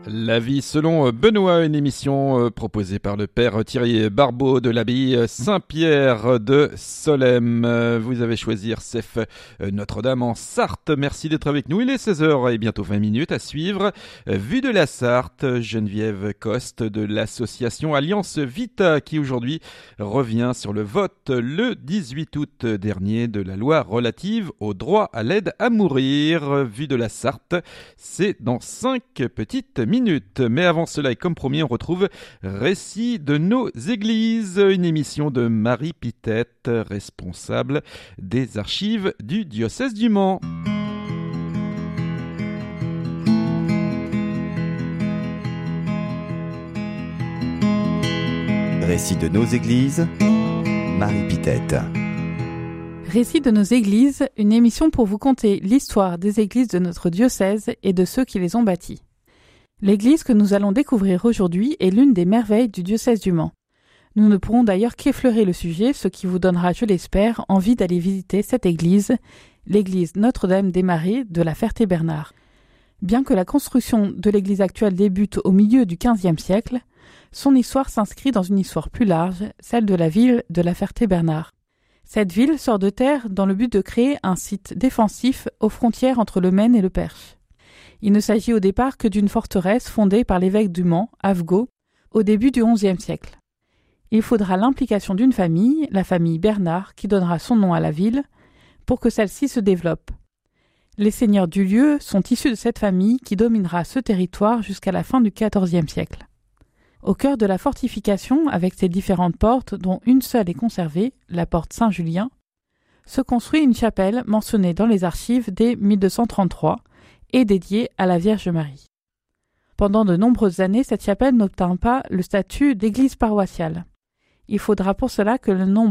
La vie selon Benoît, une émission proposée par le père Thierry Barbeau de l'abbaye Saint-Pierre de Solesmes. Vous avez choisi RCF Notre-Dame en Sarthe. Merci d'être avec nous. Il est 16h et bientôt 20 minutes à suivre. Vue de la Sarthe, Geneviève Coste de l'association Alliance Vita qui aujourd'hui revient sur le vote le 18 août dernier de la loi relative au droit à l'aide à mourir. Vue de la Sarthe, c'est dans 5 petites minutes. Mais avant cela, et comme promis, on retrouve Récits de nos églises, une émission de Marie Pitette, responsable des archives du diocèse du Mans. Récits de nos églises, Marie Pitette. Récits de nos églises, une émission pour vous conter l'histoire des églises de notre diocèse et de ceux qui les ont bâties. L'église que nous allons découvrir aujourd'hui est l'une des merveilles du diocèse du Mans. Nous ne pourrons d'ailleurs qu'effleurer le sujet, ce qui vous donnera, je l'espère, envie d'aller visiter cette église, l'église Notre-Dame des Marais de la Ferté-Bernard. Bien que la construction de l'église actuelle débute au milieu du XVe siècle, son histoire s'inscrit dans une histoire plus large, celle de la ville de la Ferté-Bernard. Cette ville sort de terre dans le but de créer un site défensif aux frontières entre le Maine et le Perche. Il ne s'agit au départ que d'une forteresse fondée par l'évêque du Mans, Avgo, au début du XIe siècle. Il faudra l'implication d'une famille, la famille Bernard, qui donnera son nom à la ville, pour que celle-ci se développe. Les seigneurs du lieu sont issus de cette famille qui dominera ce territoire jusqu'à la fin du XIVe siècle. Au cœur de la fortification, avec ses différentes portes, dont une seule est conservée, la porte Saint-Julien, se construit une chapelle mentionnée dans les archives dès 1233 et dédiée à la Vierge Marie. Pendant de nombreuses années, cette chapelle n'obtint pas le statut d'église paroissiale. Il faudra pour cela que le nombre